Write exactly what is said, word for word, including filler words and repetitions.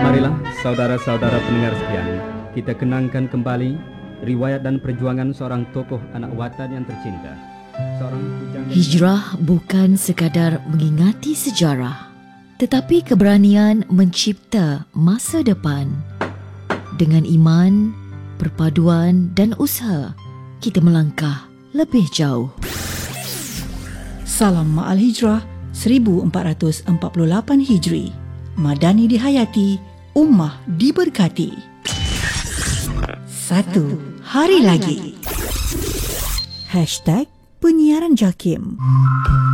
Marilah saudara-saudara pendengar sekalian, kita kenangkan kembali riwayat dan perjuangan seorang tokoh anak watan yang tercinta. Seorang pujangga... Hijrah bukan sekadar mengingati sejarah, tetapi keberanian mencipta masa depan. Dengan iman, perpaduan dan usaha, kita melangkah lebih jauh. Salam Ma'al Hijrah seribu empat ratus empat puluh lapan Hijri. Madani dihayati, ummah diberkati. Satu hari lagi. Hashtag Penyiaran Jakim.